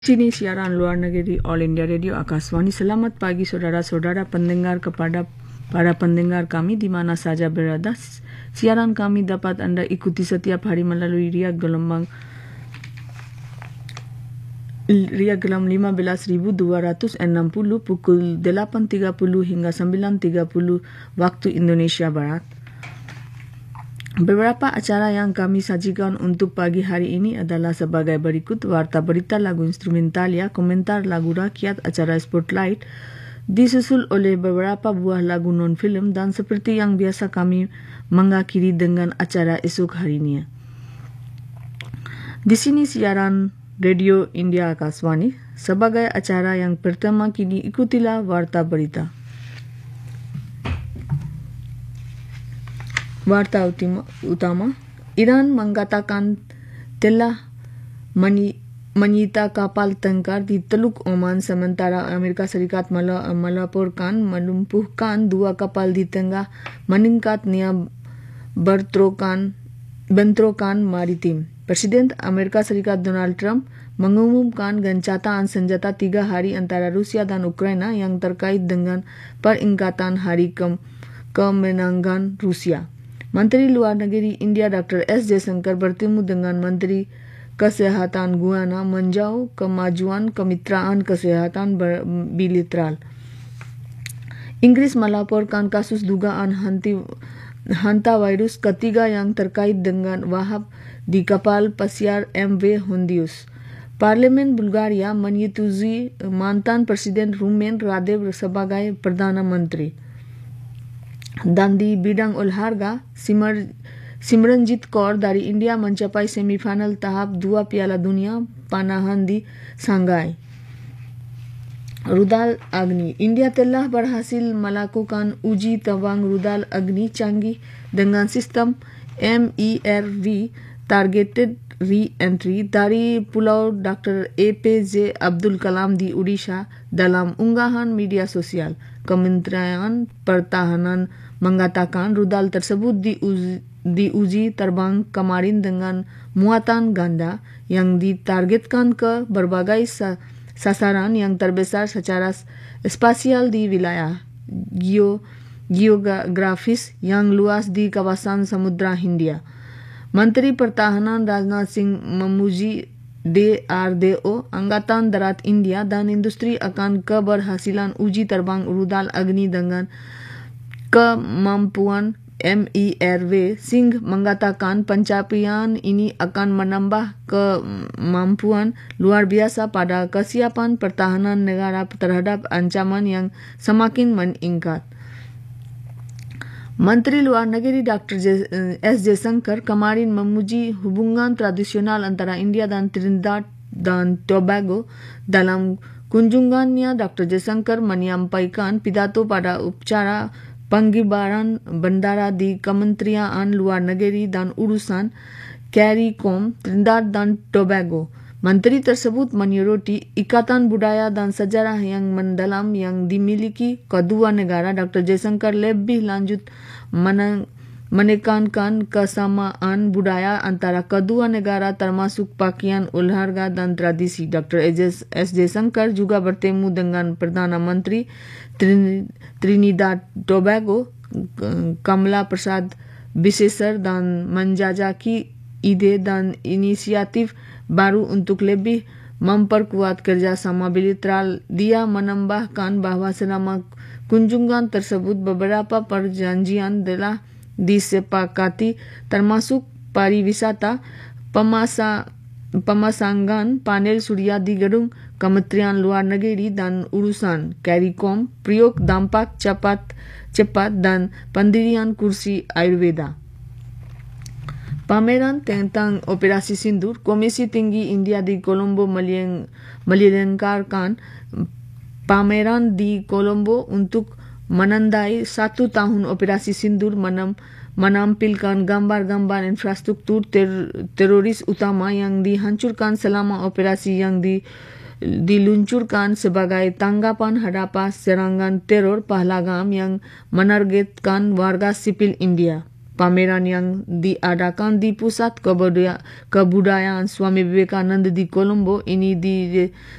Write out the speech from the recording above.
Sini siaran luar negeri All India Radio Akaswani. Selamat pagi saudara-saudara pendengar kepada para pendengar kami di mana saja berada. Siaran kami dapat Anda ikuti setiap hari melalui riak gelombang 15.260 pukul 8.30 hingga 9.30 waktu Indonesia Barat. Beberapa acara yang kami sajikan untuk pagi hari ini adalah sebagai berikut: warta berita, lagu instrumentalia, komentar lagu rakyat, acara Spotlight, disusul oleh beberapa buah lagu non-film, dan seperti yang biasa kami mengakhiri dengan acara esok harinya. Di sini siaran Radio India Akaswani. Sebagai acara yang pertama kini ikutilah warta berita. Warta utama, Iran mengatakan telah menyita kapal tangkar di Teluk Oman, sementara Amerika Serikat melaporkan melumpuhkan dua kapal di tengah meningkatnya bentrokan maritim. Presiden Amerika Serikat Donald Trump mengumumkan gencatan senjata 3 hari antara Rusia dan Ukraina yang terkait dengan peringatan Hari Kemenangan Rusia. Menteri Luar Negeri India Dr. S. Jaishankar bertemu dengan Menteri Kesehatan Guyana menjauh kemajuan kemitraan kesehatan bilateral. Inggris melaporkan kasus dugaan hantavirus ketiga yang terkait dengan Wahab di kapal pesiar MV Hondius. Parlemen Bulgaria menyetujui mantan Presiden Rumen Radev sebagai Perdana Menteri. Dan di bidang olahraga, Simranjit Kaur dari India mencapai semifinal tahap 2 Piala Dunia Panahan di Shanghai. Rudal Agni, India telah berhasil melakukan uji terbang rudal Agni canggih dengan sistem MERV Targeted Re-Entry dari Pulau Dr. APJ Abdul Kalam di Odisha. Dalam unggahan media sosial, Kementerian Pertahanan mengatakan rudal tersebut diuji terbang kemarin dengan muatan ganda yang ditargetkan ke berbagai sasaran yang terbesar secara spasial di wilayah geografis yang luas di kawasan Samudra Hindia. Menteri Pertahanan Rajnath Singh memuji DRDO, Angkatan Darat India, dan industri akan keberhasilan uji terbang rudal Agni dengan kemampuan MERV. Singh mengatakan pencapaian ini akan menambah kemampuan luar biasa pada kesiapan pertahanan negara terhadap ancaman yang semakin meningkat. Menteri Luar Negeri Dr. S. Jaishankar kemarin memuji hubungan tradisional antara India dan Trinidad dan Tobago. Dalam kunjungannya, Dr. Jaishankar menyampaikan pidato pada upacara pengibaran bendera di Kementerian Luar Negeri dan Urusan CARICOM Trinidad dan Tobago. Menteri tersebut menyoroti ikatan budaya dan sejarah yang mendalam yang dimiliki kedua negara. Dr. Jaishankar lebih lanjut menekankan kesamaan budaya antara kedua negara termasuk pakaian, olahraga, dan tradisi. Dr. S. Jaishankar juga bertemu dengan Perdana Menteri Trinidad Tobago Kamala Prasad Bisesar dan menjajaki ide dan inisiatif baru untuk lebih memperkuat kerjasama bilateral. Dia menambahkan bahwa selama kunjungan tersebut beberapa perjanjian telah disepakati termasuk pariwisata, pemasangan panel surya di gedung Kementerian Luar Negeri dan Urusan CARICOM, priok dampak cepat dan pendirian kursi Ayurveda. Pameran tentang Operasi Sindur, Komisi Tinggi India di Colombo melenggarakan pameran di Colombo untuk menandai 1 tahun Operasi Sindur, menampilkan gambar-gambar infrastruktur teroris utama yang dihancurkan selama operasi yang diluncurkan sebagai tanggapan hadap serangan teror Pahalgam yang menargetkan warga sipil India. pameran yang diadakan di Pusat Kebudayaan Swami Vivekananda di Colombo ini